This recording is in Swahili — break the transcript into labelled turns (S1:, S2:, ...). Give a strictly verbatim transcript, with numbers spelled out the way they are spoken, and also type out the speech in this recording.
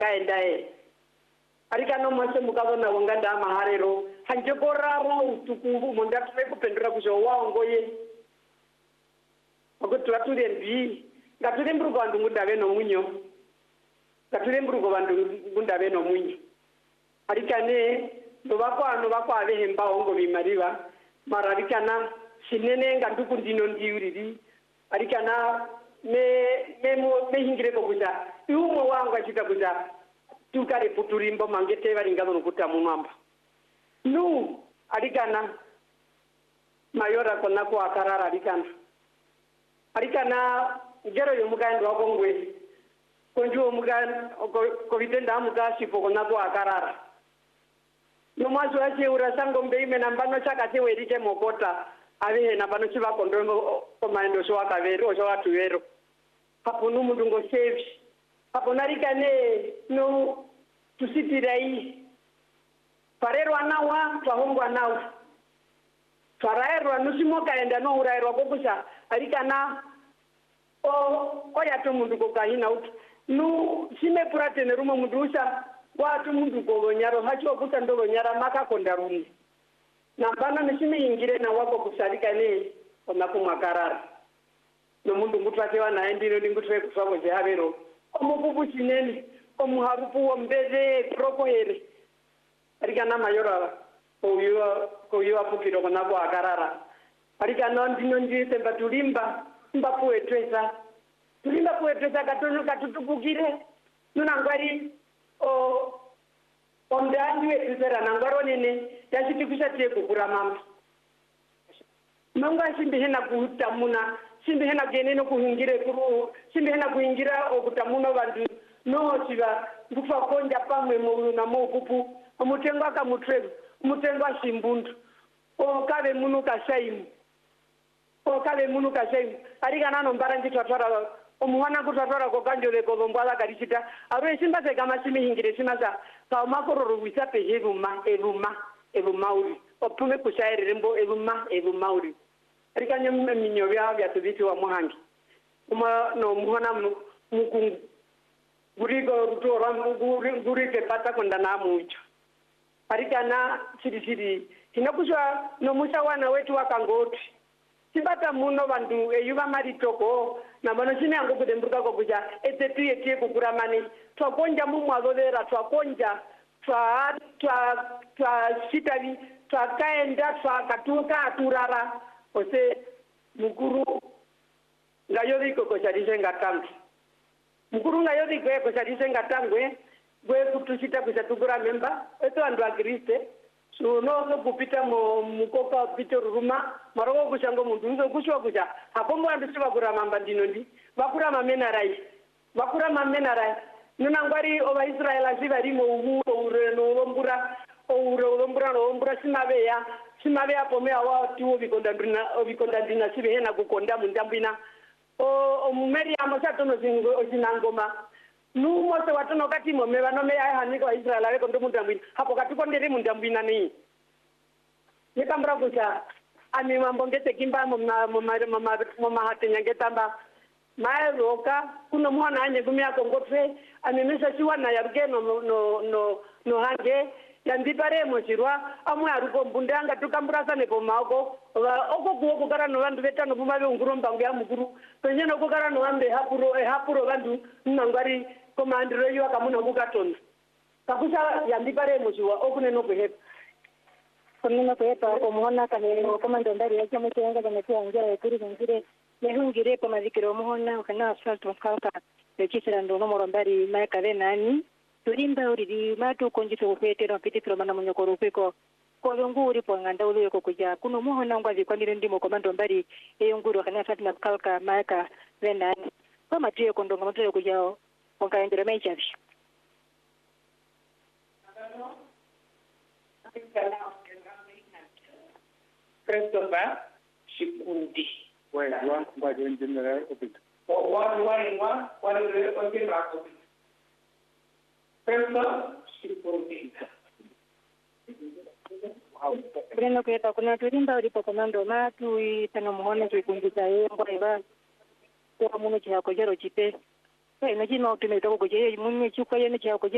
S1: kaenda e arikano mose mukabona wanganda maharero hanje koraro utukumbu monda twe kupendera kuzo waongo ye okutu atule mbi ngatule mbrugo bandu ngundave no munyo ngatule mbrugo bandu ngundave no munyo arikane no bakwa no bakwa abehemba ongo bimariba mararikana sinene nganduku ndino ndiuriri arikana me memo mehingire ko kuja yumo wangu achita kuja tukare puturimbo mangete baringalo nokuta munamba nu arikana mayora kona ko akarara arikana arikana gero yo muganda wakongwe konjo muganda ko vitenda muga sipo kona ko akarara no mazo ache urasango mbeime nambano chaka chewe rike mokota abe na bano chiba kondongo komando so akavero so atuwero hapo no mundu ngo save hapo narikane no tusitirai parero anawa twahongwa nawa twaraero nusimo kaenda no uraero kokusha arikana o oya to mundu ko kahina ut nu sime purate ne rumo mundu usha watu mundu ko nyaro hacho kutando nyara maka kondaruni na bana nisime ingire na wako kusarika ne onakumakarara no mundu ngutwakewa na endiro ndingutwe kusako jehavero omububu chineni omuharupu wombeze prokohere arikana mayora oyo koyo apukiro kona kwa akarara arikana ndino ndise mbatulimba mbapu etwesa tulimba kuetwesa katono katutupukire nuna ngwari o ondandi wetuzera nangwaro nene yachitikusha teku kuramama manga simbihena kutamuna simbihena geneno kuhingire kuru simbihena kuingira okutamuna bantu no chiva ngufa konja pamwe mu na mokupu omutengo akamutrevu mutengo asimbundu o kale munu kashaimu o kale munu kashaimu arikana no mbarangi twatwara omuhana kutwatwara ko kanjole ko lombala kalichita arwe simba se kama simi hingire simaza ka makororo wisa pehevuma eluma elumauri opume kushairi rembo eluma elumauri arikanya minyo bya bya tubiti wa muhangi uma no muhana mukungu gurigo rutora gurike pata konda na mucho arikana chiri chiri hinakusha no mushawana wetu wakangoti sibata muno bandu eyuba maritoko na bano chine yango kudembuka ko kuja etetu yetie kukuramani twakonja mumwalolera twakonja twa twa twa sitavi twakaenda twakatuka aturara ose mukuru ngayodiko ko charise ngatambi mukuru ngayodiko ko charise ngatangwe gwe kutushita kusatukura memba eto andu agriste so no so kupita mo mukoka pito ruma maroko kushango mundu nzo kushwa kuja hapo mwandu siba kuramamba ndinondi bakura mamena rai bakura mamena rai nuna ngwari oba Israela zibari mo uhu ure no lombura ure lombura no lombura simabe ya simabe apo me awa tiwo bikonda ndina obikonda ndina sibe hena kukonda mundambina o mumeri amasato no zingo ozinangoma numo se watono kati mo me bano me ya haniko wa Israela weko ndo mundambina hapo katiko ndere mundambina ni nikambra kucha ani mambo ngete kimba mo mo mo mo mahatenya ngetamba maeroka kuno mwana anye gumya kongofe anemesha chiwana yarugeno no no no no hange yandipare mochirwa amwe aruko mbundanga tukambura ne pomako oko kuwo kugara no vandu vetano pumabe nguromba ngya mukuru penyeno kugara no ambe hapuro e hapuro vandu nangari komandiro yo akamuna kukatona kakusha yandipare mochirwa okune no kuhepa konuna kuhepa omuhona kane komando ndari ya chama chenga kane tuangira kuri ngire nehungire pa mazikiro muhona kana asfalt wakaka ekisira ndo nomoro mbari maika venani tulimba uridi matu konjito kupetera pititro mana munyokoro kweko ko nguri po nganda uluye ko kuja kuno muhona ngwazi kwandire ndimo komando mbari eyonguru kana asfalt na kalka maika venani kama tiye kondonga matoyo kujao wakaendera mechavi
S2: Christopher Shikundi.
S3: Wait, one by the engineer of it.
S2: One, one, one, one is the only rock of it. Christopher Shikundi.
S4: Breno que está con la turimba uri po komando matu i tano muhone kikumbita yengo eba kwa muno cha ko jero chipe. Kai na jino tume to ko je munye chukwa yene cha ko